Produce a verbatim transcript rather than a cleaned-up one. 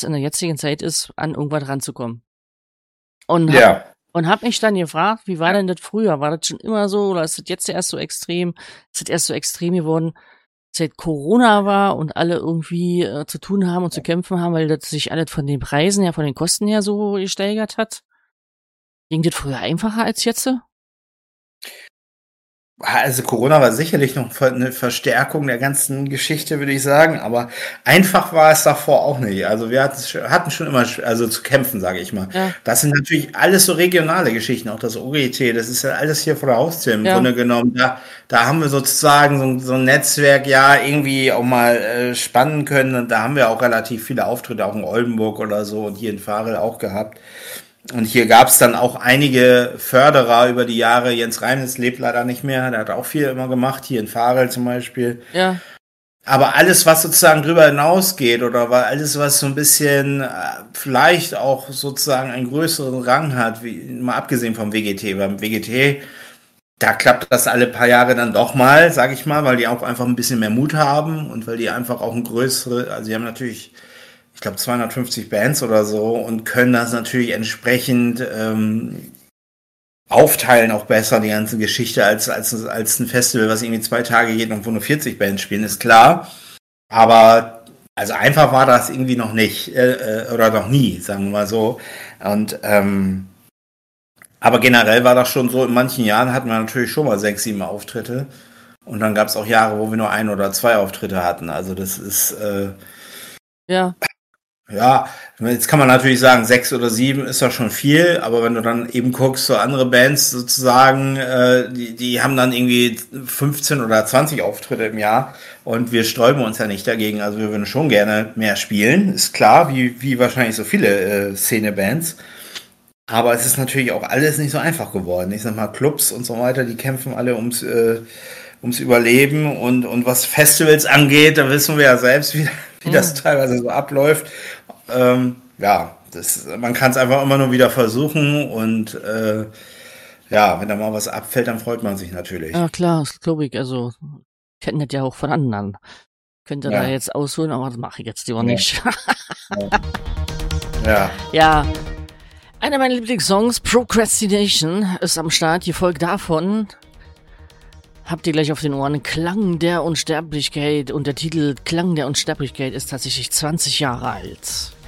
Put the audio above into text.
in der jetzigen Zeit ist, an irgendwas ranzukommen. Und hab, Ja. und hab mich dann gefragt, wie war denn das früher? War das schon immer so oder ist das jetzt erst so extrem? Ist das erst so extrem geworden, seit Corona war und alle irgendwie äh, zu tun haben und zu kämpfen haben, weil das sich alles von den Preisen her, von den Kosten her so gesteigert hat? Ging das früher einfacher als jetzt? Also Corona war sicherlich noch eine Verstärkung der ganzen Geschichte, würde ich sagen, aber einfach war es davor auch nicht. Also wir hatten schon immer also zu kämpfen, sage ich mal. Ja. Das sind natürlich alles so regionale Geschichten, auch das O G T, das ist ja alles hier vor der Haustür im Ja. Grunde genommen. Da, da haben wir sozusagen so, so ein Netzwerk ja irgendwie auch mal äh, spannen können und da haben wir auch relativ viele Auftritte, auch in Oldenburg oder so und hier in Varel auch gehabt. Und hier gab es dann auch einige Förderer über die Jahre. Jens Reimnitz lebt leider nicht mehr. Der hat auch viel immer gemacht, hier in Varel zum Beispiel. Ja. Aber alles, was sozusagen drüber hinausgeht oder alles, was so ein bisschen äh, vielleicht auch sozusagen einen größeren Rang hat, wie, mal abgesehen vom W G T. Beim W G T, da klappt das alle paar Jahre dann doch mal, sag ich mal, weil die auch einfach ein bisschen mehr Mut haben und weil die einfach auch ein größere, also die haben natürlich... ich glaube zweihundertfünfzig Bands oder so und können das natürlich entsprechend ähm, aufteilen auch besser, die ganze Geschichte, als, als, als ein Festival, was irgendwie zwei Tage geht und wo nur vierzig Bands spielen, ist klar. Aber also einfach war das irgendwie noch nicht äh, oder noch nie, sagen wir mal so. Und ähm, aber generell war das schon so, in manchen Jahren hatten wir natürlich schon mal sechs, sieben Auftritte und dann gab es auch Jahre, wo wir nur ein oder zwei Auftritte hatten. Also das ist äh, Ja. Ja, jetzt kann man natürlich sagen, sechs oder sieben ist doch schon viel, aber wenn du dann eben guckst, so andere Bands sozusagen, äh, die, die haben dann irgendwie fünfzehn oder zwanzig Auftritte im Jahr und wir sträuben uns ja nicht dagegen, also wir würden schon gerne mehr spielen, ist klar, wie, wie wahrscheinlich so viele äh, Szene-Bands, aber es ist natürlich auch alles nicht so einfach geworden. Ich sag mal, Clubs und so weiter, die kämpfen alle ums, äh, ums Überleben und, und was Festivals angeht, da wissen wir ja selbst, wie wie das teilweise so abläuft. Ähm, ja, das, man kann es einfach immer nur wieder versuchen und äh, ja, wenn da mal was abfällt, dann freut man sich natürlich. Ja, klar, das glaube ich. Also, kennen das ja auch von anderen. Könnt ihr Ja. da jetzt ausholen, aber das mache ich jetzt lieber Ja. nicht. Ja. Ja. Einer meiner Lieblingssongs, Procrastination, ist am Start. Die Folge davon habt ihr gleich auf den Ohren. Klang der Unsterblichkeit und der Titel Klang der Unsterblichkeit ist tatsächlich zwanzig Jahre alt.